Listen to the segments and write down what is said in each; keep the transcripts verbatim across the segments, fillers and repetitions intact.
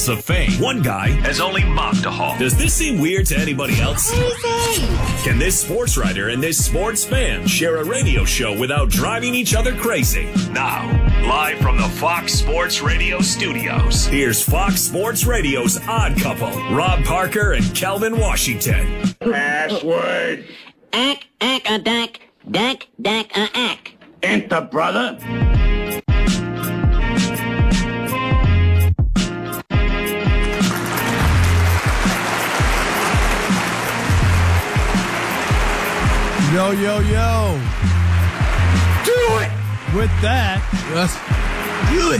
of fame. One guy has only mocked a hawk. Does this seem weird to anybody else? Crazy. Can this sports writer and this sports fan share a radio show without driving each other crazy? Now, live from the Fox Sports Radio studios, here's Fox Sports Radio's Odd Couple, Rob Parker and Kelvin Washington. Password. Ack, ack, a dack, dack, dack, a ack. Enter, brother. Yo, yo, yo. Do it. With that, Yes. do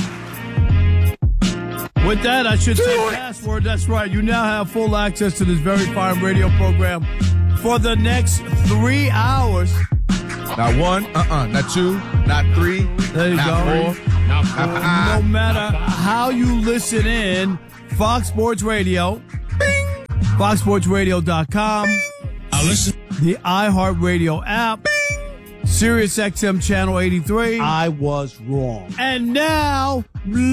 it. With that, I should Do say it. password. That's right. You now have full access to this very fine radio program for the next three hours. Not one, uh-uh, not two, not three, There you not go. four, not five. No matter how you listen in, Fox Sports Radio, fox sports radio dot com, I listen. the iHeartRadio app, Sirius X M Channel eighty-three. I was wrong. And now,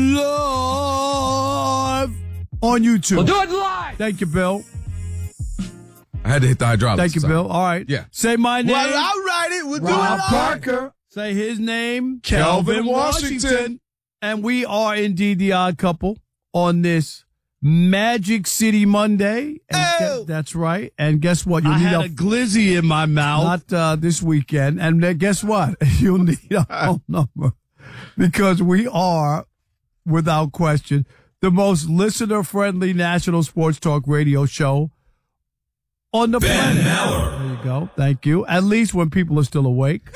live on YouTube. We'll do it live. Thank you, Bill. I had to hit the hydraulics. Thank you, sorry. Bill. All right. Yeah. Say my name. Well, I'll write it. We'll do it Rob live. Parker. Say his name. Kelvin Washington. And we are indeed the odd couple on this Magic City Monday. And Oh. gu- that's right. And guess what? You'll I need had a, a glizzy in my mouth. not uh, this weekend. And then guess what? You'll need a phone number because we are, without question, the most listener-friendly national sports talk radio show on the planet. There you go. Thank you. At least when people are still awake.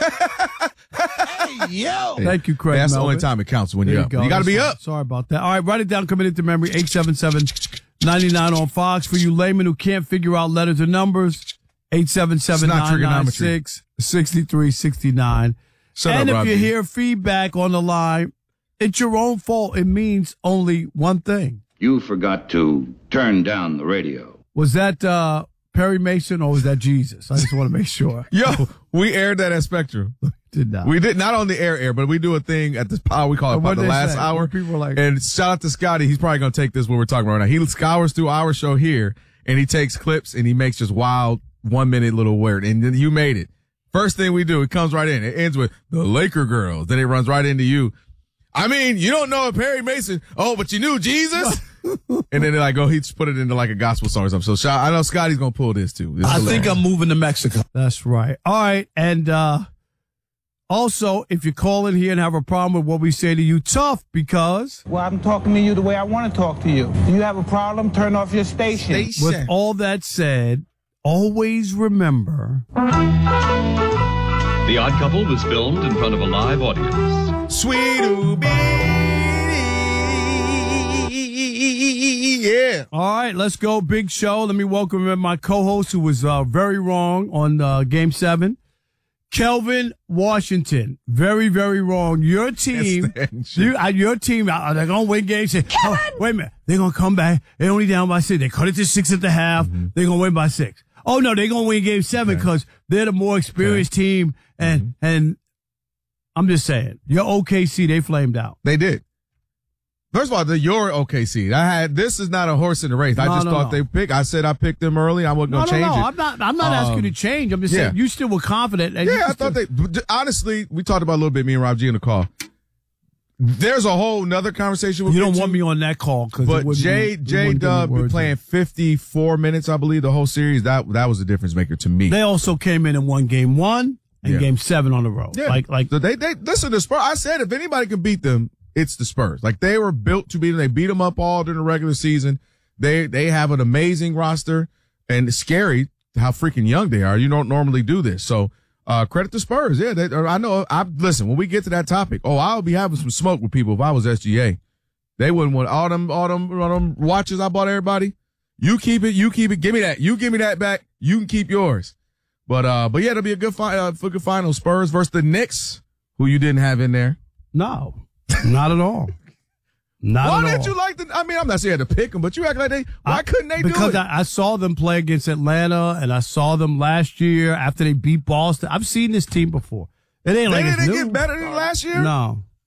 Yo. Thank you, Craig. That's the Melvin. only time it counts when There you're you up. go. You got to be That's- up. Sorry about that. All right, write it down. Commit it to memory. eight seven seven, nine nine on Fox. For you laymen who can't figure out letters or numbers, eight seven seven, It's not nine nine trigonometry. six, six three six nine. Shut And up, if Robbie. you hear feedback on the line, it's your own fault. It means only one thing. You forgot to turn down the radio. Was that uh, Perry Mason or was that Jesus? I just want to make sure. Yo, we aired that at Spectrum. Did not. We did not on the air air, but we do a thing at this power. We call it And what'd the they last say? hour. People were like- and shout out to Scotty. He's probably going to take this what we're talking about right now. He scours through our show here and he takes clips and he makes just wild one minute little word. And then you made it. First thing we do, it comes right in. It ends with the Laker girls. Then it runs right into you. I mean, you don't know Perry Mason. Oh, but you knew Jesus. And then they're like, oh, he just put it into like a gospel song or something. So shout, I know Scotty's going to pull this too. This is I think hilarious. I'm moving to Mexico. That's right. All right. And uh also, if you call in here and have a problem with what we say to you, tough because Well, I'm talking to you the way I want to talk to you. Do you have a problem? Turn off your station. with all that said, always remember. The Odd Couple was filmed in front of a live audience. Sweet Ubi. Yeah. All right, let's go. Big show. Let me welcome in my co-host who was uh, very wrong on uh, Game seven. Kelvin Washington. Very, very wrong. Your team, you, uh, your team, uh, they're going to win games. Oh, wait a minute. They're going to come back. They're only down by six. They cut it to six at the half. Mm-hmm. They're going to win by six. Oh, no, they're going to win game seven because they're the more experienced team. And, Mm-hmm. and I'm just saying, your O K C, they flamed out. They did. First of all, the your O K C. I had this is not a horse in the race. I No, just no, thought no. they picked. I said I picked them early. I wasn't No, gonna no, change no. it. I'm not, I'm not asking Um, you to change. I'm just yeah. saying you still were confident. And you Yeah, I still- thought they. Honestly, we talked about it a little bit. Me and Rob G in the call. There's a whole nother conversation. We'll You get don't to, want me on that call because But J J Dub been playing fifty-four minutes, I believe, the whole series. That that was a difference maker to me. They also came in and won game one and Yeah. game seven on the road. Yeah. Like, like so they they listen. The Spurs. I said if anybody can beat them, it's the Spurs. Like they were built to beat them. They beat them up all during the regular season. They they have an amazing roster, and it's scary how freaking young they are. You don't normally do this. So uh credit the Spurs. Yeah, they, I know. I listen when we get to that topic. Oh, I'll be having some smoke with people if I was S G A. They wouldn't want all them all them all them watches I bought everybody. You keep it. You keep it. Give me that. You give me that back. You can keep yours. But uh, but yeah, it'll be a good fi- uh, good final. Spurs versus the Knicks, who you didn't have in there. no, not at all. Not Why at didn't all. you like the? I mean, I'm not saying to pick them, but you act like they. Why I- couldn't they do because it? I, I saw them play against Atlanta, and I saw them last year after they beat Boston. I've seen this team before. It ain't they like didn't it's new. get better than last year. No,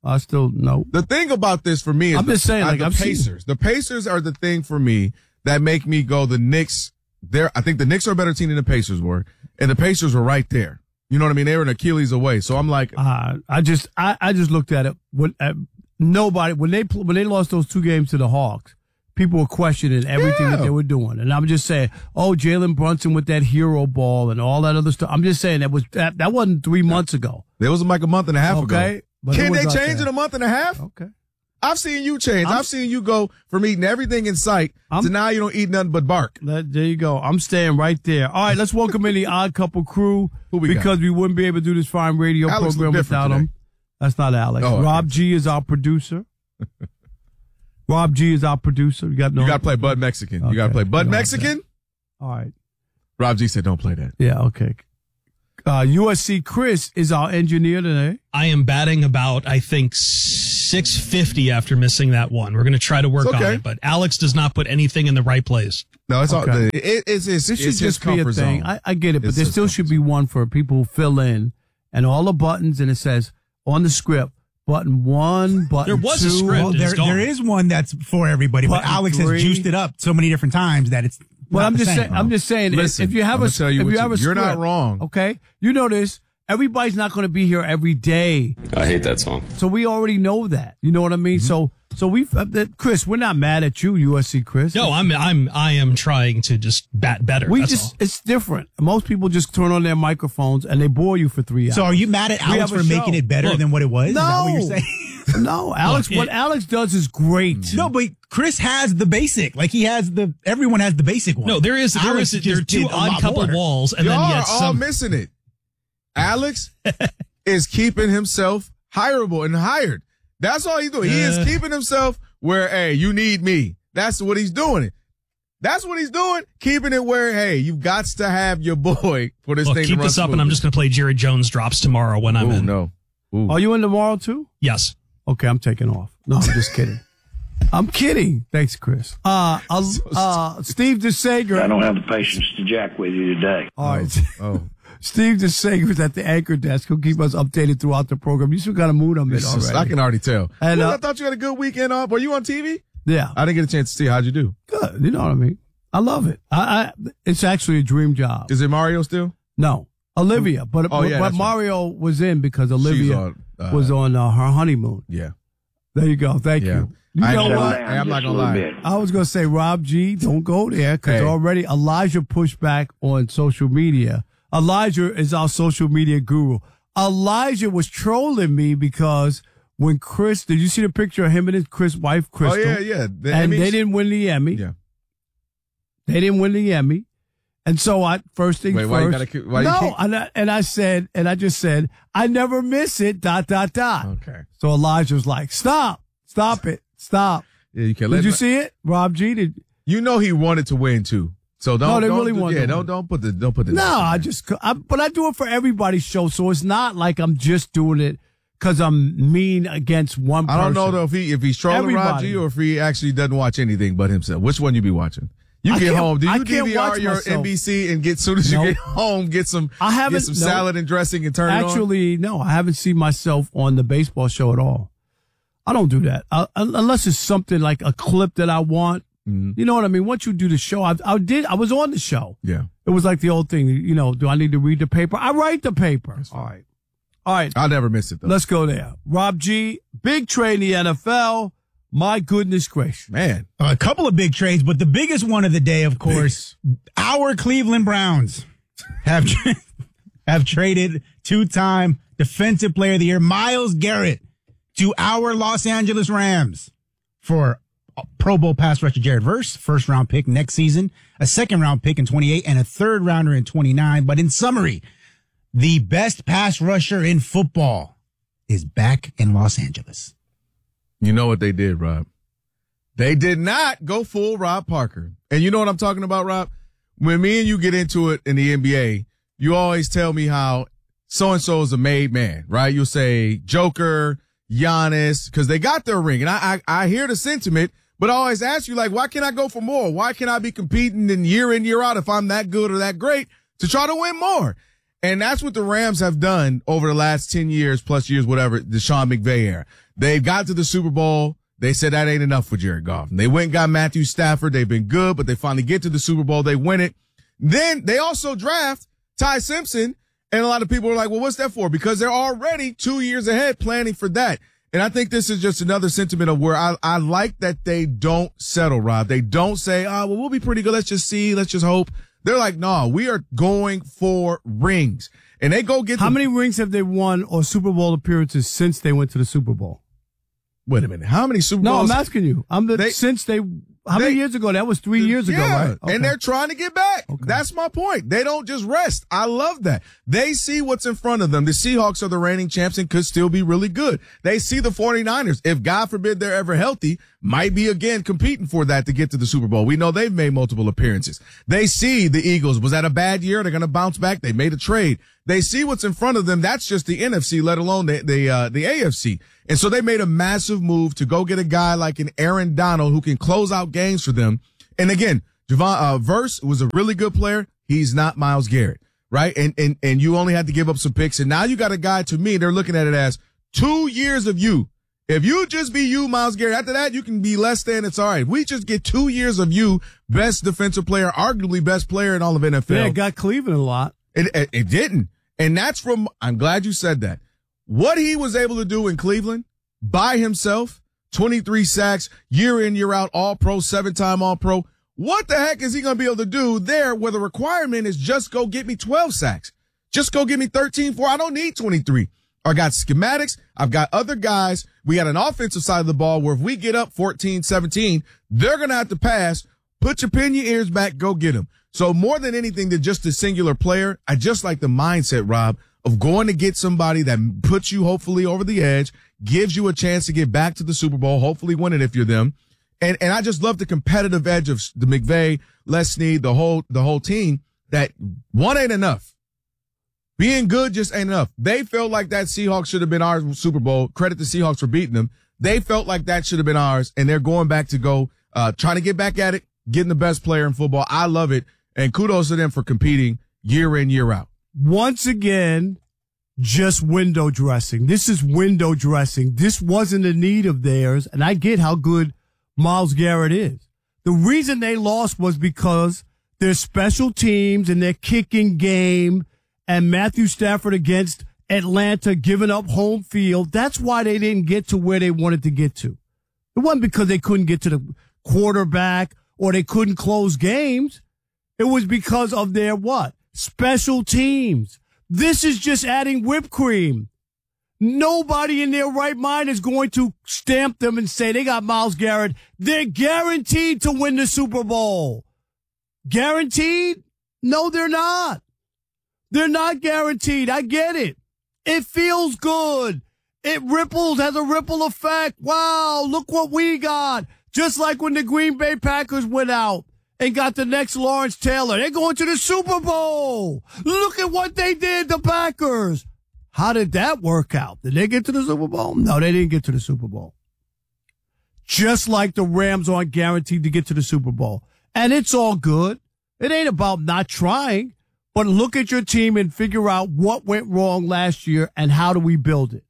I still no. The thing about this for me is I'm the, just saying, uh, like, the I've seen- Pacers. The Pacers are the thing for me that make me go, the Knicks, they're, I think the Knicks are a better team than the Pacers were, and the Pacers were right there. You know what I mean? They were an Achilles away. So I'm like, Uh, I just, I, I just looked at it. When uh, nobody, when they pl- when they lost those two games to the Hawks, people were questioning everything Yeah. that they were doing, and I'm just saying, oh, Jalen Brunson with that hero ball and all that other stuff. I'm just saying that was that, that wasn't three months ago. that was like a month and a half Okay, ago. but it Can was they out change there. in a month and a half? Okay. I've seen you change. I'm- I've seen you go from eating everything in sight I'm- to now you don't eat nothing but bark. That, there you go. I'm staying right there. All right, let's welcome in the Odd Couple crew Who we got? because we wouldn't be able to do this fine radio Alex program looked different without him. today. That's not Alex. Oh, okay. Rob G is our producer. Rob G is our producer. You got no. You got to play Bud Mexican. You got to Okay. play Bud You know Mexican. All right. Rob G said, don't play that. Yeah. Okay. Uh, U S C Chris is our engineer today. I am batting about, I think, six fifty after missing that one. We're going to try to work It's okay. on it, but Alex does not put anything in the right place. No, it's all, Okay. it, it's his, This it's should his just be a comfort thing. zone. I, I get it, but It's there his still comfort should be zone. one for people who fill in and all the buttons, and it says on the script, button one, button There was a two. script. Well, It's there, gone. there is one that's for everybody, but Button Alex three. has juiced it up so many different times that it's. Well, not I'm the just same. saying. I'm just saying. if- Listen, if you have I'm a, gonna tell you if what you you- have a, you're not script, wrong. Okay, you know this. Everybody's not going to be here every day, I hate that song. so we already know that. You know what I mean? Mm-hmm. So, so we, uh, that- Chris, we're not mad at you, U S C Chris. No, I'm, I'm, I am trying to just bat better. We That's just, all. it's different. Most people just turn on their microphones and they bore you for three hours. So are you mad at We Alex have a for making show. it better Look, than what it was? Is that what no. you're saying? No, Alex, Look, what it- Alex does is great. No, but Chris has the basic. Like he has the, everyone has the basic one. No, there is, there Alex is, there are just two did a odd lot couple more. walls, and Y'all then are yet all some. missing it. Alex is keeping himself hireable and hired. That's all he's doing. He is Uh. keeping himself where, hey, you need me. That's what he's doing. That's what he's doing. Keeping it where, hey, you've got to have your boy for this Look, thing to keep run this up, and I'm smoothly. just going to play Jerry Jones drops tomorrow when I'm Ooh, in. no. Ooh. Are you in tomorrow too? Yes. Okay, I'm taking off. No, I'm just kidding. I'm kidding. Thanks, Chris. Uh, uh, uh Steve DeSager. I don't have the patience to jack with you today. All right. Oh. Steve DeSager is at the anchor desk. He'll keep us updated throughout the program. You still got a mood I'm in It's just- already. I can already tell. And, Well, uh, I thought you had a good weekend off. Were you on T V? Yeah. I didn't get a chance to see. How'd you do? Good. You know what I mean? I love it. I, I it's actually a dream job. Is it Mario still? No. Olivia, but Oh, yeah, but that's right. Mario was in because Olivia on, uh, was on uh, her honeymoon. Yeah. There you go. Thank Yeah. you. You I know know what? Hey, I'm not gonna lie. I was gonna say, Rob G, don't go there because Hey. already Elijah pushed back on social media. Elijah is our social media guru. Elijah was trolling me because when Chris, did you see the picture of him and his Chris wife, Oh, Crystal? yeah, yeah. The and Emmys? they didn't win the Emmy. Yeah. They didn't win the Emmy. And so I, first things Wait, first. why you gotta keep- why you no, keep- and, I, and I said, and I just said, I never miss it, dot, dot, dot. Okay. So Elijah was like, stop, stop it, stop. Yeah, you can let Did you him- see it? Rob G, did, You know he wanted to win too. So don't. No, they don't, really wanted Yeah, to don't win. don't put the don't put the. no, I just, I, but I do it for everybody's show. So it's not like I'm just doing it because I'm mean against one person. I don't know though if he if he's trolling Rob Everybody. G or if he actually doesn't watch anything but himself. Which one you be watching? You I get can't- home. Do I you can't D V R watch your myself. N B C and get soon as you Nope. get home get some I haven't- get some nope. salad and dressing and turn it on? Actually, no, I haven't seen myself on the baseball show at all. I don't do that uh, unless it's something like a clip that I want. Mm-hmm. You know what I mean? Once you do the show, I, I did. I was on the show. Yeah. It was like the old thing. You know, do I need to read the paper? I write the paper. All right. All right. I'll never miss it though. Let's go there. Rob G, big trade in the N F L. My goodness gracious. Man. A couple of big trades, but the biggest one of the day, of course, our Cleveland Browns have have traded two-time Defensive Player of the Year Myles Garrett to our Los Angeles Rams for a Pro Bowl pass rusher Jared Verse, first round pick next season, a second round pick in twenty-eight, and a third rounder in twenty-nine. But in summary, the best pass rusher in football is back in Los Angeles. You know what they did, Rob? They did not go full Rob Parker. And you know what I'm talking about, Rob? When me and you get into it in the N B A, you always tell me how so-and-so is a made man, right? You'll say Joker, Giannis, because they got their ring. And I, I, I hear the sentiment, but I always ask you, like, why can't I go for more? Why can't I be competing in year in, year out if I'm that good or that great to try to win more? And that's what the Rams have done over the last ten years, plus years, whatever, the Sean McVay era. They got to the Super Bowl. They said that ain't enough for Jared Goff. They went and got Matthew Stafford. They've been good, but they finally get to the Super Bowl. They win it. Then they also draft Ty Simpson. And a lot of people are like, well, what's that for? Because they're already two years ahead planning for that. And I think this is just another sentiment of where I, I like that they don't settle, Rob. They don't say, oh, well, we'll be pretty good. Let's just see. Let's just hope. They're like, no, we are going for rings. And they go get How the- many rings have they won or Super Bowl appearances since they went to the Super Bowl? Wait a minute. How many Super No, Bowls? I'm asking you. I'm the, They- since they, how they- many years ago? That was three years ago, Yeah, right? Okay. and they're trying to get back. That's my point. They don't just rest. I love that. They see what's in front of them. The Seahawks are the reigning champs and could still be really good. They see the 49ers, if God forbid they're ever healthy, might be again competing for that to get to the Super Bowl. We know they've made multiple appearances. They see the Eagles. Was that a bad year? They're going to bounce back. They made a trade. They see what's in front of them. That's just the N F C, let alone the, the, uh, the A F C. And so they made a massive move to go get a guy like an Aaron Donald who can close out games for them. And again, Javon, uh, Verse was a really good player. He's not Myles Garrett, right? And, and, and you only had to give up some picks. And now you got a guy, to me, they're looking at it as two years of you. If you just be you, Myles Garrett, after that, you can be less than, it's all right. If we just get two years of you, best defensive player, arguably best player in all of N F L. Yeah, it got Cleveland a lot. It, it, it didn't. And that's from, I'm glad you said that. What he was able to do in Cleveland by himself, twenty-three sacks, year in, year out, all pro, seven time all pro. What the heck is he going to be able to do there where the requirement is just go get me twelve sacks? Just go get me thirteen, four. I don't need twenty-three. I got schematics. I've got other guys. We got an offensive side of the ball where if we get up fourteen, seventeen, they're going to have to pass. Put your pin your ears back. Go get them. So more than anything than just a singular player, I just like the mindset, Rob, of going to get somebody that puts you hopefully over the edge, gives you a chance to get back to the Super Bowl, hopefully win it if you're them. And, and I just love the competitive edge of the McVay, Les Snead, the whole, the whole team, that one ain't enough. Being good just ain't enough. They felt like that Seahawks should have been our Super Bowl. Credit the Seahawks for beating them. They felt like that should have been ours, and they're going back to go, uh, trying to get back at it, getting the best player in football. I love it. And kudos to them for competing year in, year out. Once again, just window dressing. This is window dressing. This wasn't a need of theirs, and I get how good Myles Garrett is. The reason they lost was because their special teams and their kicking game and Matthew Stafford against Atlanta giving up home field. That's why they didn't get to where they wanted to get to. It wasn't because they couldn't get to the quarterback or they couldn't close games. It was because of their what? Special teams. This is just adding whipped cream. Nobody in their right mind is going to stamp them and say they got Myles Garrett. They're guaranteed to win the Super Bowl. Guaranteed? No, they're not. They're not guaranteed. I get it. It feels good. It ripples, has a ripple effect. Wow, look what we got. Just like when the Green Bay Packers went out and got the next Lawrence Taylor. They're going to the Super Bowl. Look at what they did, the Packers. How did that work out? Did they get to the Super Bowl? No, they didn't get to the Super Bowl. Just like the Rams aren't guaranteed to get to the Super Bowl. And it's all good. It ain't about not trying. But look at your team and figure out what went wrong last year and how do we build it.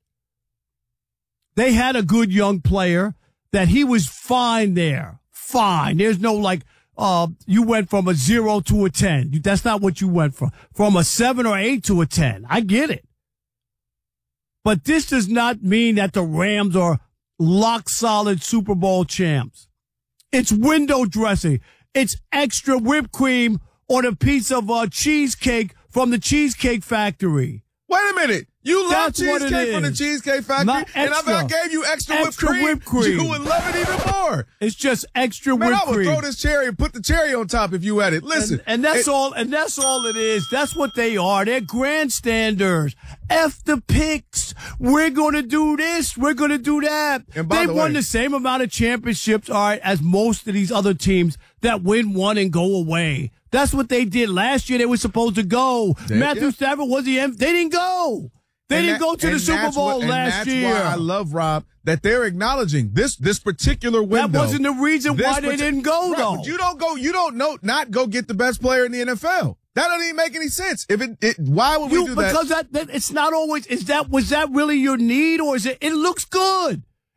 They had a good young player that he was fine there. Fine. There's no like, uh, you went from a zero to a ten. That's not what you went from. From a seven or eight to a ten. I get it. But this does not mean that the Rams are lock solid Super Bowl champs. It's window dressing. It's extra whipped cream on a piece of uh, cheesecake from the Cheesecake Factory. Wait a minute. You love That's what it cheesecake from the is. Cheesecake Factory? Not And if I extra. gave you extra, Extra whipped, cream, whipped cream. you would love it even more. It's just extra Man, whipped I would cream. throw this cherry and put the cherry on top if you had it. Listen. And, and that's it- all, and that's all it is. That's what they are. They're grandstanders. F the picks. We're gonna do this. We're gonna do that. And by They've the won way- the same amount of championships, all right, as most of these other teams that win one and go away. That's what they did last year. They were supposed to go. They- Matthew yeah. Stafford was the M. They didn't go. They And didn't that- go to the and Super that's Bowl what- and last that's year. why I love, Rob, that they're acknowledging this this particular window. That wasn't the reason This why they parti- didn't go, Rob, though. but you don't go. You don't know. Not go get the best player in the N F L. That doesn't even make any sense. If it, it why would we You, do that? because that, that it's not always, is that, was that really your need or is it, it looks good.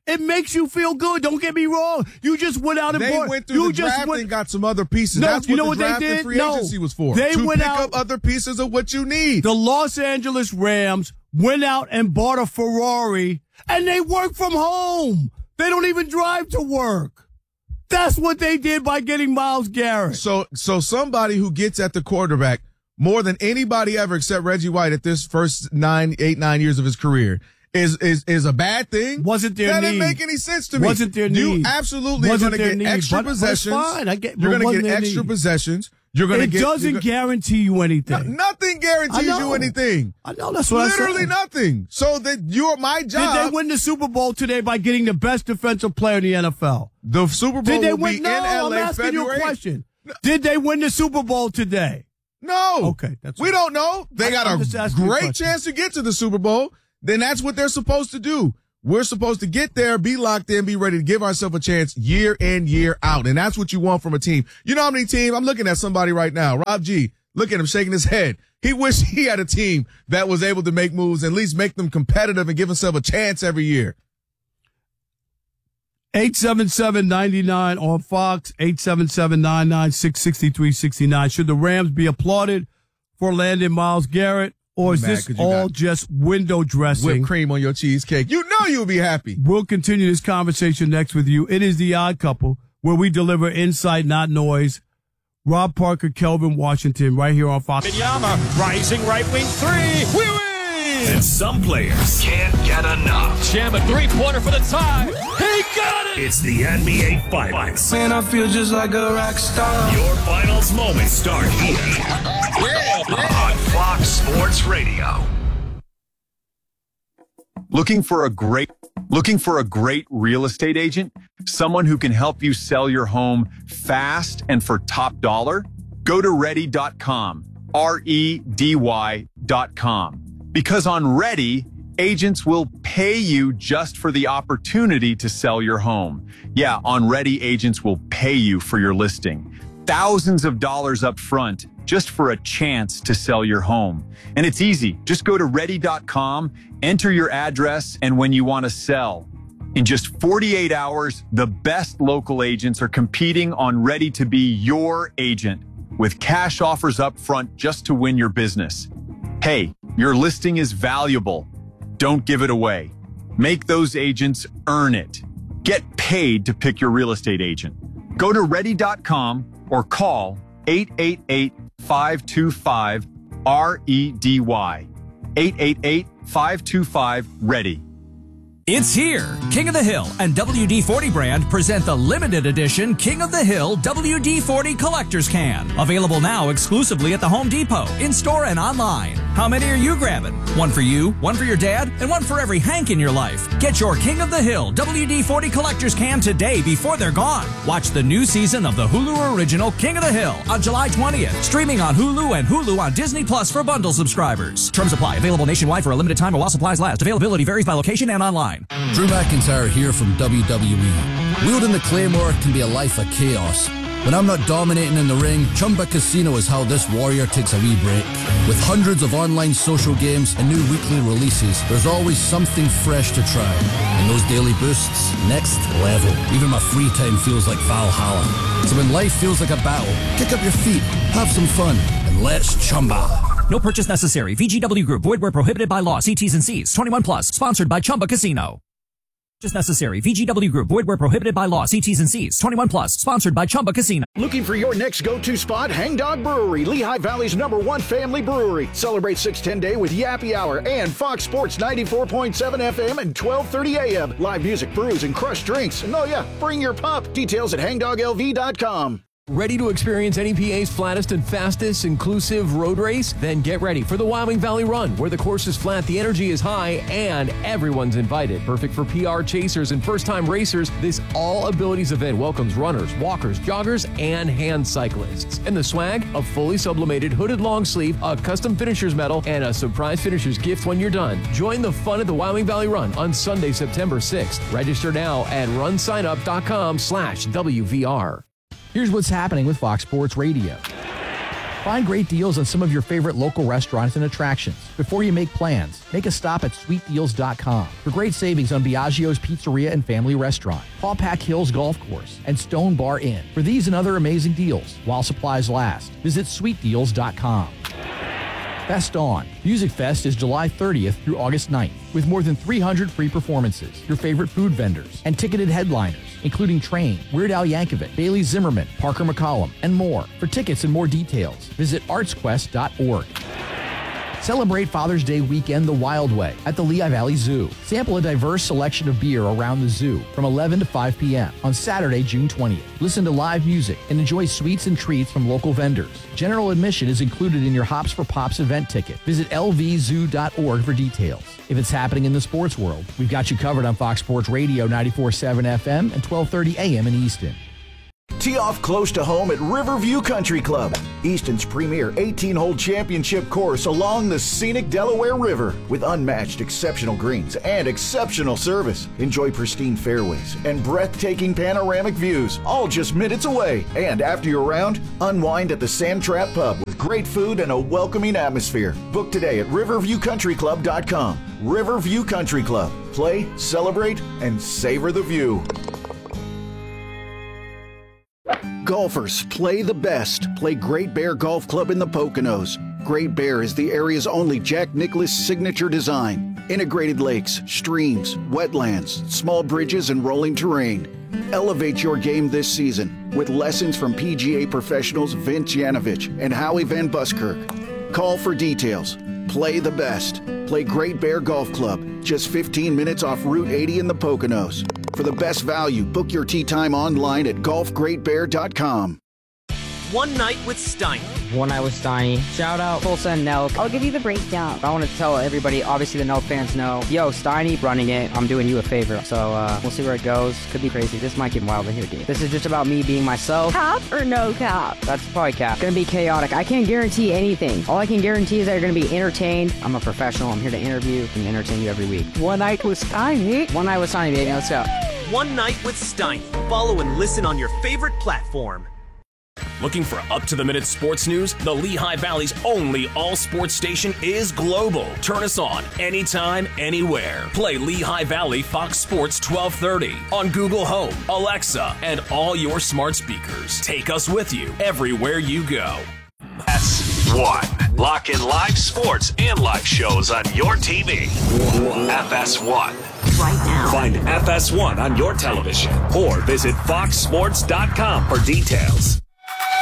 It makes you feel good. Don't get me wrong. You just went out and they bought. went through you the just draft went, and got some other pieces. No, That's you what know the what they draft did? and free No. agency was for. They to went pick out- up other pieces of what you need. The Los Angeles Rams went out and bought a Ferrari, and they work from home. They don't even drive to work. That's what they did by getting Myles Garrett. So, so somebody who gets at the quarterback more than anybody ever except Reggie White at this first nine, eight, nine years of his career is is is a bad thing. Wasn't their that need. didn't make any sense to me. Wasn't their You need. absolutely Wasn't are their going to need, get extra but- but it's possessions. fine. I get- you're but going to wasn't get their extra need. possessions. You're going to It get. doesn't you're go- guarantee you anything. No, nothing guarantees I know. you anything. I know, that's what I said. Literally nothing. So that you're my job. Did they win the Super Bowl today by getting the best defensive player in the N F L? The Super Bowl Did they will win? be No, in L A I'm asking you a February. question. Did they win the Super Bowl today? No. Okay, that's we right. don't know. They got I'm a just asking you a great question. chance to get to the Super Bowl. Then that's what they're supposed to do. We're supposed to get there, be locked in, be ready to give ourselves a chance year in, year out. And that's what you want from a team. You know how many teams? I'm looking at somebody right now, Rob G. Look at him shaking his head. He wished he had a team that was able to make moves and at least make them competitive and give himself a chance every year. eight seven seven, nine nine on Fox, eight seven seven, nine nine six, six three six nine. Should the Rams be applauded for landing Myles Garrett, or is Mad this 'cause you all got just window dressing? Whipped cream on your cheesecake. You know you'll be happy. We'll continue this conversation next with you. It is The Odd Couple, where we deliver insight, not noise. Rob Parker, Kelvin Washington, right here on Fox. Yama, rising right wing three. We win! And some players can't get enough. Jam a three-pointer for the tie. He got it! It's the N B A Finals. Man, I feel just like a rock star. Your finals moments start here on Fox Sports Radio. Looking for a great looking for a great real estate agent? Someone who can help you sell your home fast and for top dollar? Go to ready dot com, R E D Y dot com. Because on Ready, agents will pay you just for the opportunity to sell your home. Yeah, on Ready, agents will pay you for your listing. Thousands of dollars up front just for a chance to sell your home. And it's easy. Just go to ready dot com, enter your address, and when you want to sell. In just forty-eight hours, the best local agents are competing on Ready to be your agent with cash offers up front just to win your business. Hey, your listing is valuable. Don't give it away. Make those agents earn it. Get paid to pick your real estate agent. Go to ready dot com or call eight eight eight, five two five, R E D Y. eight eight eight, five two five, READY. It's here. King of the Hill and W D forty brand present the limited edition King of the Hill W D forty Collector's Can. Available now exclusively at the Home Depot, in-store and online. How many are you grabbing? One for you, one for your dad, and one for every Hank in your life. Get your King of the Hill W D forty Collector's Can today before they're gone. Watch the new season of the Hulu original King of the Hill on July twentieth. Streaming on Hulu and Hulu on Disney Plus for bundle subscribers. Terms apply. Available nationwide for a limited time or while supplies last. Availability varies by location and online. Drew McIntyre here from W W E. Wielding the Claymore can be a life of chaos. When I'm not dominating in the ring, Chumba Casino is how this warrior takes a wee break. With hundreds of online social games and new weekly releases, there's always something fresh to try. And those daily boosts, next level. Even my free time feels like Valhalla. So when life feels like a battle, kick up your feet, have some fun, and let's Chumba. No purchase necessary. V G W Group. Void where prohibited by law. See T's and C's. twenty-one plus. Sponsored by Chumba Casino. Purchase necessary. V G W Group. Void where prohibited by law. See T's and C's. twenty-one plus. Sponsored by Chumba Casino. Looking for your next go-to spot? Hangdog Brewery, Lehigh Valley's number one family brewery. Celebrate six ten Day with Yappy Hour and Fox Sports ninety-four point seven F M and twelve thirty A M. Live music, brews, and crushed drinks. And oh yeah, bring your pup. Details at hangdog L V dot com. Ready to experience N E P A's flattest and fastest inclusive road race? Then get ready for the Wyoming Valley Run, where the course is flat, the energy is high, and everyone's invited. Perfect for P R chasers and first-time racers, this all-abilities event welcomes runners, walkers, joggers, and hand cyclists. And the swag? A fully sublimated hooded long sleeve, a custom finisher's medal, and a surprise finisher's gift when you're done. Join the fun at the Wyoming Valley Run on Sunday, September sixth. Register now at runsignup.com slash WVR. Here's what's happening with Fox Sports Radio. Find great deals on some of your favorite local restaurants and attractions. Before you make plans, make a stop at sweet deals dot com for great savings on Biagio's Pizzeria and Family Restaurant, Paw Pack Hills Golf Course, and Stone Bar Inn. For these and other amazing deals, while supplies last, visit sweet deals dot com. Fest On. Music Fest is July thirtieth through August ninth, with more than three hundred free performances, your favorite food vendors, and ticketed headliners, including Train, Weird Al Yankovic, Bailey Zimmerman, Parker McCollum, and more. For tickets and more details, visit arts quest dot org. Celebrate Father's Day weekend the Wild Way at the Lehigh Valley Zoo. Sample a diverse selection of beer around the zoo from eleven to five p.m. on Saturday, June twentieth. Listen to live music and enjoy sweets and treats from local vendors. General admission is included in your Hops for Pops event ticket. Visit L V zoo dot org for details. If it's happening in the sports world, we've got you covered on Fox Sports Radio ninety-four point seven F M and twelve thirty A M in Easton. Tee off close to home at Riverview Country Club, Easton's premier eighteen-hole championship course along the scenic Delaware River. With unmatched exceptional greens and exceptional service, enjoy pristine fairways and breathtaking panoramic views, all just minutes away. And after your round, unwind at the Sand Trap Pub with great food and a welcoming atmosphere. Book today at riverview country club dot com. Riverview Country Club. Play, celebrate, and savor the view. Golfers, play the best. Play Great Bear Golf Club in the Poconos. Great Bear is the area's only Jack Nicklaus signature design. Integrated lakes, streams, wetlands, small bridges, and rolling terrain. Elevate your game this season with lessons from P G A professionals Vince Yanovich and Howie Van Buskirk. Call for details. Play the best. Play Great Bear Golf Club, just fifteen minutes off Route eighty in the Poconos. For the best value, book your tee time online at golf great bear dot com. One Night with Steiny. One Night with Steiny. Shout out Full Send Nelk. I'll give you the breakdown. I want to tell everybody, obviously the Nelk fans know, yo, Steiny running it. I'm doing you a favor. So uh, we'll see where it goes. Could be crazy. This might get wild in here, dude. This is just about me being myself. Cap or no cap? That's probably cap. Gonna be chaotic. I can't guarantee anything. All I can guarantee is that you're gonna be entertained. I'm a professional. I'm here to interview and entertain you every week. One Night with Steiny. One Night with Steiny, baby. Let's go. One Night with Steiny. Follow and listen on your favorite platform. Looking for up-to-the-minute sports news? The Lehigh Valley's only all-sports station is global. Turn us on anytime, anywhere. Play Lehigh Valley Fox Sports twelve thirty on Google Home, Alexa, and all your smart speakers. Take us with you everywhere you go. S one. Lock in live sports and live shows on your T V. F S one. Right now. Find F S one on your television or visit fox sports dot com for details.